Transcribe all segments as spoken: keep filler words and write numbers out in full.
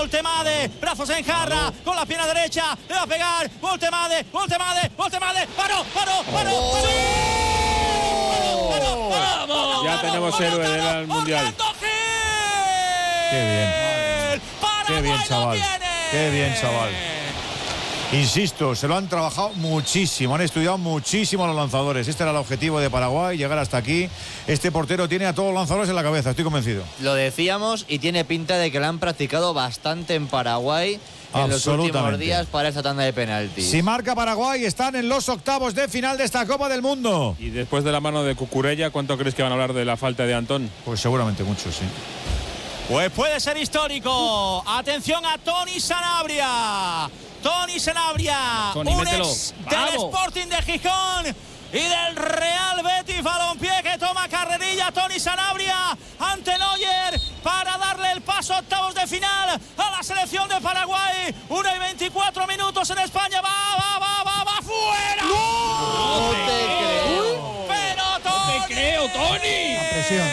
Voltemade, brazos en jarra, con la pierna derecha, le va a pegar, Voltemade, Voltemade, Voltemade, paró, paró, paró, oh. paró, paró, paró, paró, ya tenemos héroe del Mundial. Qué bien, qué bien, chaval, qué bien, chaval. Insisto, se lo han trabajado muchísimo, han estudiado muchísimo los lanzadores. Este era el objetivo de Paraguay, llegar hasta aquí. Este portero tiene a todos los lanzadores en la cabeza, estoy convencido. Lo decíamos y tiene pinta de que lo han practicado bastante en Paraguay en los últimos días para esta tanda de penaltis. Si marca Paraguay, están en los octavos de final de esta Copa del Mundo. Y después de la mano de Cucurella, ¿cuánto crees que van a hablar de la falta de Antón? Pues seguramente mucho, sí. Pues puede ser histórico. Atención a Toni Sanabria. Toni Sanabria, Tony, un mételo. ex del Sporting de Gijón y del Real Betis Balompié, que toma carrerilla. Toni Sanabria ante Neuer para darle el paso a octavos de final a la selección de Paraguay. uno y veinticuatro minutos en España. Va, va, va, va, va, fuera. ¡No, no te creo! Pero Toni. ¡No te creo, Toni! La presión.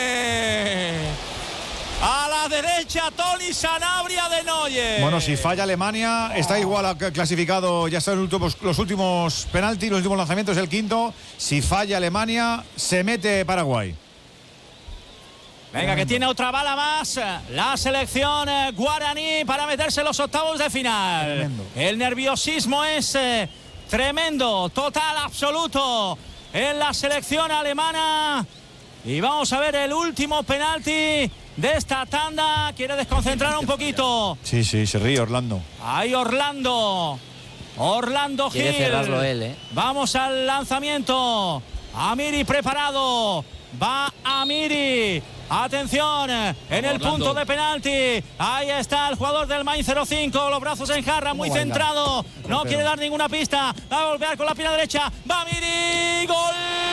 A la derecha, Toni Sanabria de Neuer. Bueno, si falla Alemania, está igual a clasificado, ya están los últimos, los últimos penaltis, los últimos lanzamientos, el quinto. Si falla Alemania, se mete Paraguay. Venga, que tiene otra bala más la selección eh, guaraní para meterse en los octavos de final. Tremendo. El nerviosismo es eh, tremendo, total, absoluto en la selección alemana. Y vamos a ver el último penalti de esta tanda. Quiere desconcentrar un poquito. Sí, sí, se ríe Orlando. Ahí Orlando. Orlando Gil. Quiere cerrarlo él, ¿eh? Vamos al lanzamiento. Amiri preparado. Va Amiri. Atención, en el Orlando. punto de penalti. Ahí está el jugador del Mainz cero cinco. Los brazos en jarra, muy centrado. No quiere dar ninguna pista. Va a golpear con la pierna derecha. Va Amiri. Gol.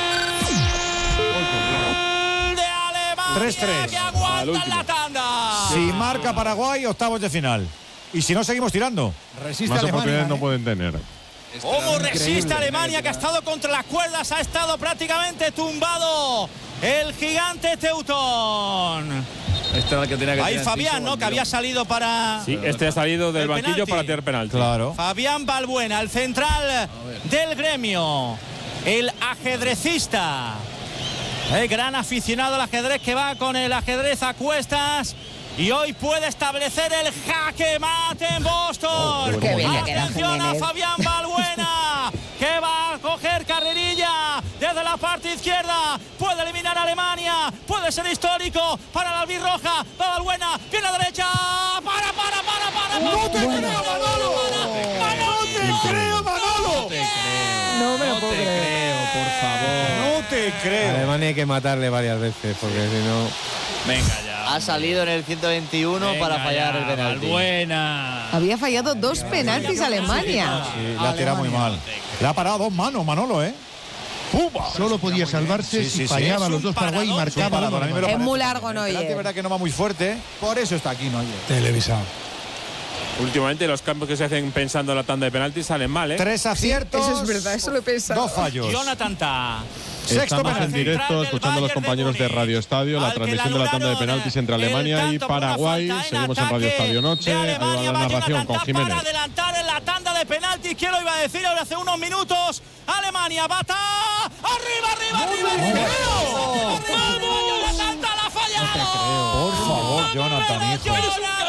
tres tres. Que aguanta la tanda. Si marca Paraguay, octavos de final. Y si no, seguimos tirando. Resiste Más Alemania, oportunidades ¿eh? no pueden tener. ¿Cómo resiste Alemania, que ha estado contra las cuerdas? Ha estado prácticamente tumbado el gigante Teutón. Este era el que tenía que Ahí Fabián, ¿no? Que había salido para... Sí, este ha salido del banquillo penalti. Para tirar penalti. Claro. Fabián Balbuena, el central del gremio. El ajedrecista. El gran aficionado al ajedrez, que va con el ajedrez a cuestas y hoy puede establecer el jaque mate en Boston. Oh, qué bien, atención a Fabián Balbuena, que va a coger carrerilla desde la parte izquierda. Puede eliminar a Alemania, puede ser histórico para la albirroja. Va Balbuena, pierna derecha. Para, para, para, para. ¡No te creo, Manolo! ¡No te creo, Manolo! No me lo puedo creer. creer. Por favor. No te creo. A Alemania hay que matarle varias veces, porque si no... Venga ya. Ha salido en el ciento veintiuno Venga para fallar ya, el penalti. Buena. Había fallado dos penaltis Alemania. Sí, la ha tirado muy mal. Le ha parado dos manos, Manolo, ¿eh? ¡Pumba! Solo podía salvarse Sí, sí, si sí. fallaba Es los un dos Paraguay y paradón, marcaba es un paradón, a mí me lo Es parece. muy largo, El penalti Neuer. es verdad que no va muy fuerte. Por eso está aquí, Neuer. Televisado. Últimamente los cambios que se hacen pensando en la tanda de penaltis salen mal, ¿eh? Tres aciertos. Eso es verdad, eso lo he pensado. Dos fallos. Jonathan Tah. Sexto Estamos en penalti. directo escuchando a los compañeros de Radio Estadio la Al que transmisión le de la tanda de anularon penaltis entre el Alemania y tanto por una Paraguay. falta en Seguimos en Radio ataque Estadio Noche. de Ahí va Alemania. la Va narración Jonathan con Tah Jiménez. para adelantar en la tanda de penaltis. ¿Quién lo iba a decir ahora hace unos minutos? Alemania, bata. ¡Arriba, arriba, arriba! ¡Arriba! ¡Vamos! ¡Jonathan Tah la ha fallado! Por favor, Jonathan, hijo.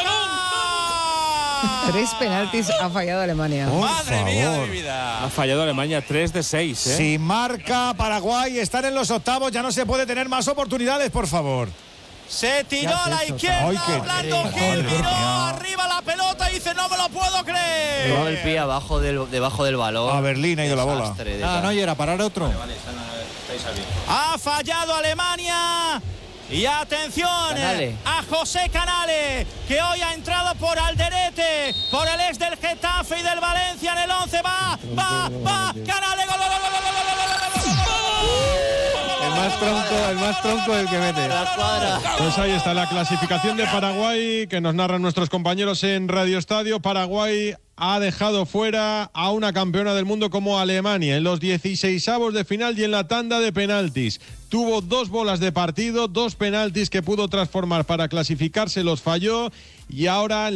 Tres penaltis ha fallado Alemania. Por Madre mía de favor. mi vida. Ha fallado Alemania tres de seis, ¿eh? Si marca Paraguay, están en los octavos, ya no se puede tener más oportunidades, por favor. Se tiró a la izquierda. Ay, qué- Orlando Gil Madre miró mía. arriba la pelota y dice: no me lo puedo creer. Llevaba el pie abajo del, debajo del balón. A Berlín ha ido la bola. Desastre de Ah, tal. no, y era parar otro. Ha fallado Alemania. Y atención Canale. a José Canale, que hoy ha entrado por Alderete, por el ex del Getafe y del Valencia en el once. Va, va, va. Canale, gol, gol, gol, gol, gol, gol, gol, gol, gol. El más tronco, el más tronco es el que mete. La cuadra. Pues ahí está la clasificación de Paraguay que nos narran nuestros compañeros en Radio Estadio. Paraguay ha dejado fuera a una campeona del mundo como Alemania en los dieciseisavos de final y en la tanda de penaltis. Tuvo dos bolas de partido, dos penaltis que pudo transformar para clasificarse, los falló y ahora